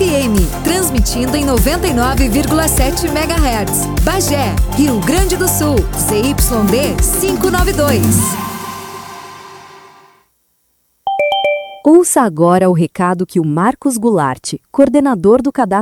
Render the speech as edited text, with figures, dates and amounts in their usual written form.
FM, transmitindo em 99,7 MHz. Bagé, Rio Grande do Sul, ZYD 592. Ouça agora o recado que o Marcos Goulart, coordenador do Cadastro